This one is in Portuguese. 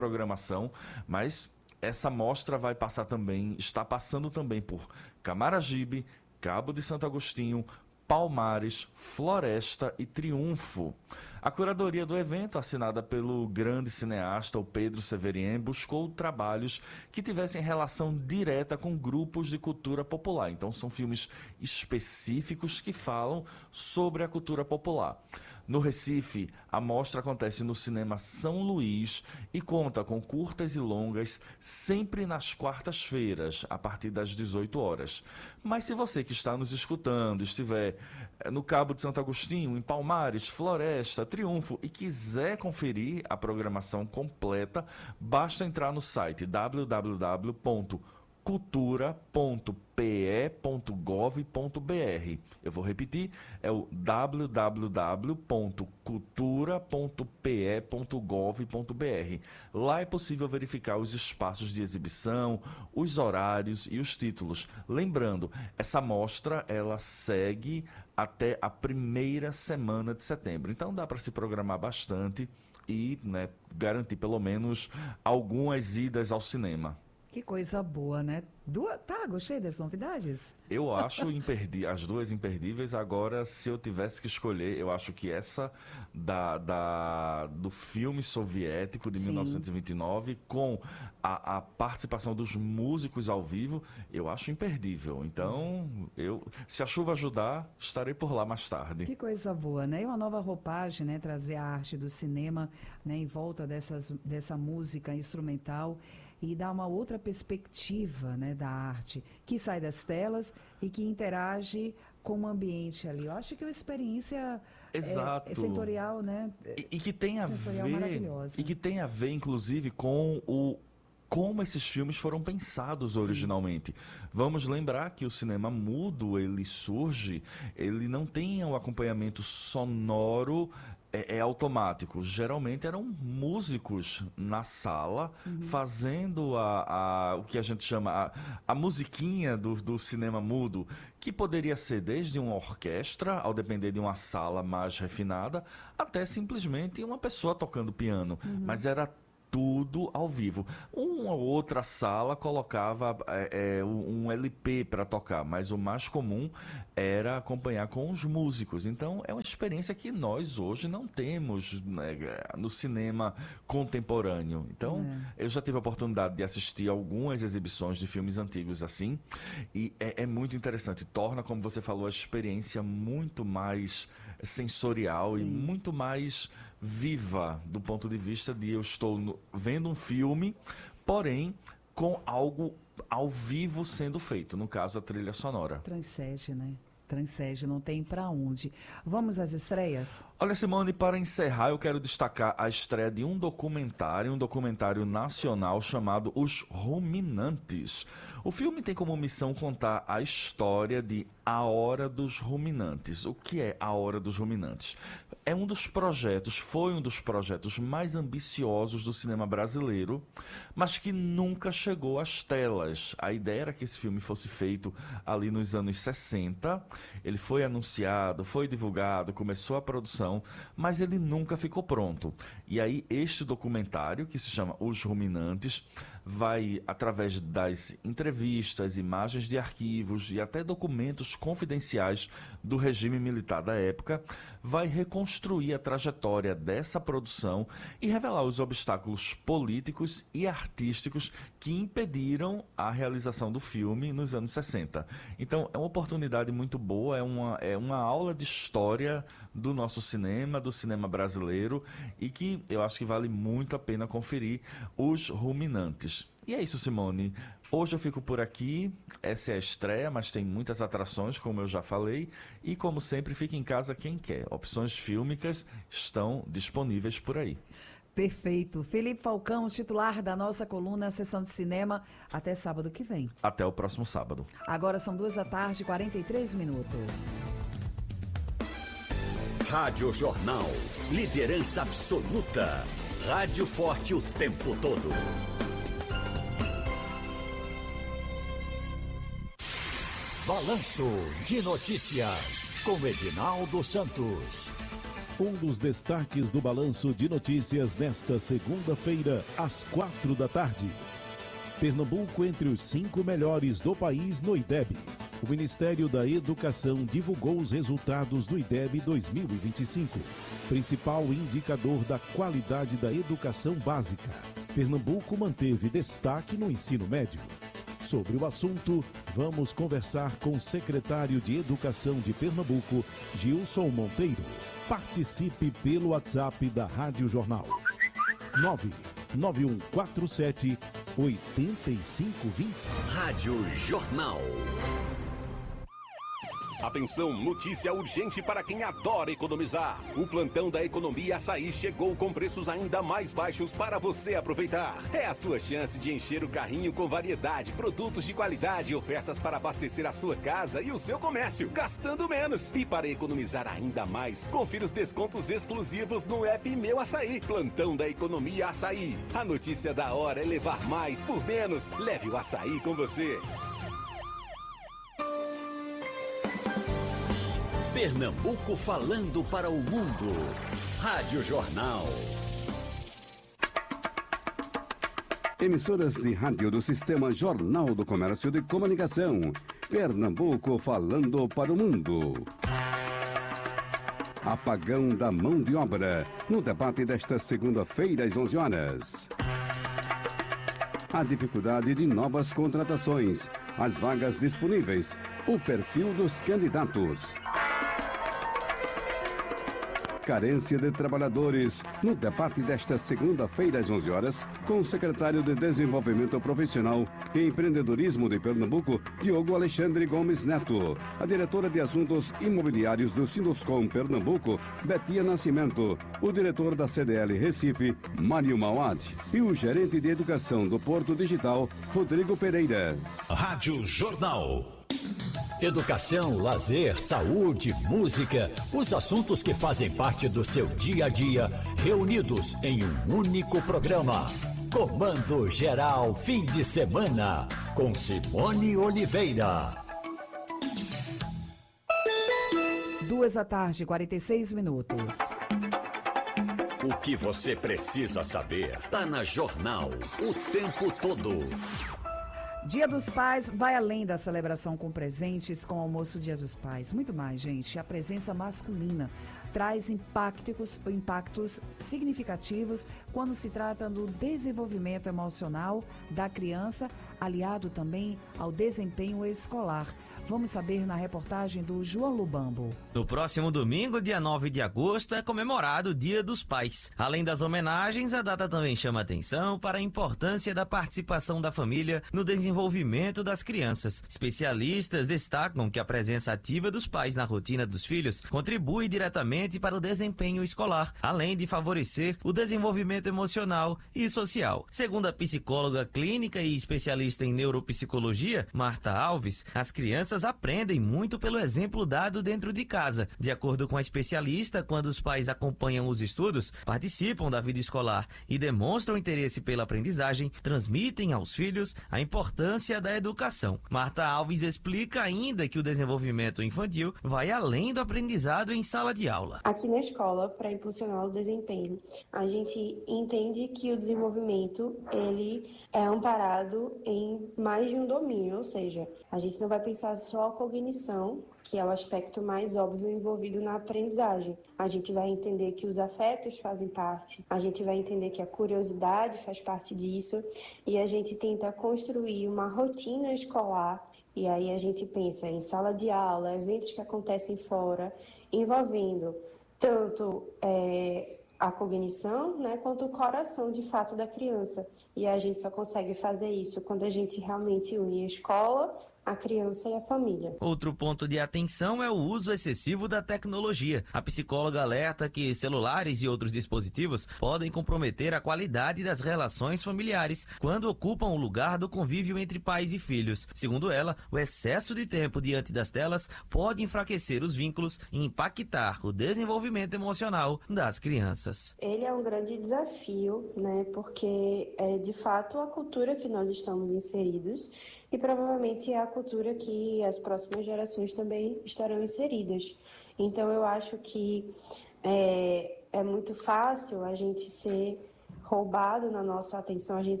programação, mas essa mostra vai passar também, está passando também por Camaragibe, Cabo de Santo Agostinho, Palmares, Floresta e Triunfo. A curadoria do evento, assinada pelo grande cineasta o Pedro Severien, buscou trabalhos que tivessem relação direta com grupos de cultura popular. Então são filmes específicos que falam sobre a cultura popular. No Recife, a mostra acontece no Cinema São Luís e conta com curtas e longas sempre nas quartas-feiras, a partir das 18 horas. Mas se você que está nos escutando estiver no Cabo de Santo Agostinho, em Palmares, Floresta, Triunfo e quiser conferir a programação completa, basta entrar no site www.cultura.pe.gov.br. Eu vou repetir, é o www.cultura.pe.gov.br. Lá é possível verificar os espaços de exibição, os horários e os títulos. Lembrando, essa mostra ela segue até a primeira semana de setembro. Então dá para se programar bastante e, né, garantir pelo menos algumas idas ao cinema. Que coisa boa, né? Tá, gostei das novidades. Eu acho as duas imperdíveis. Agora, se eu tivesse que escolher, eu acho que essa do filme soviético de 1929, com a participação dos músicos ao vivo, eu acho imperdível. Então, se a chuva ajudar, estarei por lá mais tarde. Que coisa boa, né? E uma nova roupagem, né? Trazer a arte do cinema, né? Em volta dessa música instrumental e dar uma outra perspectiva, né, da arte, que sai das telas e que interage com o ambiente ali. Eu acho que é uma experiência sensorial, né? E que tem a maravilhosa. E que tem a ver, inclusive, com como esses filmes foram pensados originalmente. Vamos lembrar que o cinema mudo, ele surge, ele não tem o acompanhamento sonoro automático. Geralmente eram músicos na sala fazendo o que a gente chama a musiquinha do cinema mudo, que poderia ser desde uma orquestra, ao depender de uma sala mais refinada, até simplesmente uma pessoa tocando piano. Mas era tudo ao vivo. Uma ou outra sala colocava um LP para tocar, mas o mais comum era acompanhar com os músicos. Então é uma experiência que nós hoje não temos, né, no cinema contemporâneo. Então eu já tive a oportunidade de assistir algumas exibições de filmes antigos assim, e é muito interessante. Torna, como você falou, a experiência muito mais sensorial e muito mais viva do ponto de vista de eu estou vendo um filme, porém com algo ao vivo sendo feito, no caso a trilha sonora. Transcende, né? Transcende, não tem pra onde. Vamos às estreias? Olha, Simone, para encerrar, eu quero destacar a estreia de um documentário nacional chamado Os Ruminantes. O filme tem como missão contar a história de A Hora dos Ruminantes. O que é A Hora dos Ruminantes? Foi um dos projetos mais ambiciosos do cinema brasileiro, mas que nunca chegou às telas. A ideia era que esse filme fosse feito ali nos anos 60, ele foi anunciado, foi divulgado, começou a produção, mas ele nunca ficou pronto. E aí este documentário, que se chama Os Ruminantes, vai, através das entrevistas, imagens de arquivos e até documentos confidenciais do regime militar da época, vai reconstruir a trajetória dessa produção e revelar os obstáculos políticos e artísticos que impediram a realização do filme nos anos 60. Então é uma oportunidade muito boa, é uma aula de história do nosso cinema, do cinema brasileiro, e que eu acho que vale muito a pena conferir. Os Ruminantes. E é isso, Simone. Hoje eu fico por aqui. Essa é a estreia, mas tem muitas atrações, como eu já falei. E, como sempre, fica em casa quem quer. Opções fílmicas estão disponíveis por aí. Perfeito. Felipe Falcão, titular da nossa coluna Sessão de Cinema. Até sábado que vem. Até o próximo sábado. Agora são 2h, 43 minutos. Rádio Jornal. Liderança absoluta. Rádio forte o tempo todo. Balanço de Notícias, com Edinaldo Santos. Um dos destaques do Balanço de Notícias nesta segunda-feira, às 4 da tarde. Pernambuco entre os 5 melhores do país no IDEB. O Ministério da Educação divulgou os resultados do IDEB 2025, principal indicador da qualidade da educação básica. Pernambuco manteve destaque no ensino médio. Sobre o assunto, vamos conversar com o secretário de Educação de Pernambuco, Gilson Monteiro. Participe pelo WhatsApp da Rádio Jornal. 99147 8520. Rádio Jornal. Atenção, notícia urgente para quem adora economizar. O plantão da Economia Açaí chegou com preços ainda mais baixos para você aproveitar. É a sua chance de encher o carrinho com variedade, produtos de qualidade e ofertas para abastecer a sua casa e o seu comércio, gastando menos. E para economizar ainda mais, confira os descontos exclusivos no app Meu Açaí. Plantão da Economia Açaí. A notícia da hora é levar mais por menos. Leve o açaí com você. Pernambuco falando para o mundo. Rádio Jornal. Emissoras de rádio do Sistema Jornal do Comércio de Comunicação. Pernambuco falando para o mundo. Apagão da mão de obra. No debate desta segunda-feira às 11 horas. A dificuldade de novas contratações. As vagas disponíveis. O perfil dos candidatos. Carência de trabalhadores, no debate desta segunda-feira às 11 horas, com o secretário de Desenvolvimento Profissional e Empreendedorismo de Pernambuco, Diogo Alexandre Gomes Neto, a diretora de Assuntos Imobiliários do Sinduscom Pernambuco, Betia Nascimento, o diretor da CDL Recife, Mário Mauad, e o gerente de Educação do Porto Digital, Rodrigo Pereira. Rádio Jornal. Educação, lazer, saúde, música, os assuntos que fazem parte do seu dia a dia, reunidos em um único programa. Comando Geral Fim de Semana, com Simone Oliveira. 2 da tarde, 46 minutos. O que você precisa saber tá na Jornal, o tempo todo. Dia dos Pais vai além da celebração com presentes, com o almoço Dia dos Pais. Muito mais, gente. A presença masculina traz impactos significativos quando se trata do desenvolvimento emocional da criança, aliado também ao desempenho escolar. Vamos saber na reportagem do João Lubambo. No próximo domingo, dia 9 de agosto, é comemorado o Dia dos Pais. Além das homenagens, a data também chama atenção para a importância da participação da família no desenvolvimento das crianças. Especialistas destacam que a presença ativa dos pais na rotina dos filhos contribui diretamente para o desempenho escolar, além de favorecer o desenvolvimento emocional e social. Segundo a psicóloga clínica e especialista em neuropsicologia, Marta Alves, as crianças aprendem muito pelo exemplo dado dentro de casa. De acordo com a especialista, quando os pais acompanham os estudos, participam da vida escolar e demonstram interesse pela aprendizagem, transmitem aos filhos a importância da educação. Marta Alves explica ainda que o desenvolvimento infantil vai além do aprendizado em sala de aula. Aqui na escola, para impulsionar o desempenho, a gente entende que o desenvolvimento ele é amparado em mais de um domínio, ou seja, a gente não vai pensar só a cognição, que é o aspecto mais óbvio envolvido na aprendizagem. A gente vai entender que os afetos fazem parte, a gente vai entender que a curiosidade faz parte disso, e a gente tenta construir uma rotina escolar, e aí a gente pensa em sala de aula, eventos que acontecem fora, envolvendo tanto a cognição, né, quanto o coração, de fato, da criança. E a gente só consegue fazer isso quando a gente realmente une a escola, a criança e a família. Outro ponto de atenção é o uso excessivo da tecnologia. A psicóloga alerta que celulares e outros dispositivos podem comprometer a qualidade das relações familiares quando ocupam o lugar do convívio entre pais e filhos. Segundo ela, o excesso de tempo diante das telas pode enfraquecer os vínculos e impactar o desenvolvimento emocional das crianças. Ele é um grande desafio, né, porque é de fato a cultura que nós estamos inseridos e provavelmente é a cultura que as próximas gerações também estarão inseridas. Então eu acho que é muito fácil a gente ser roubado na nossa atenção, a gente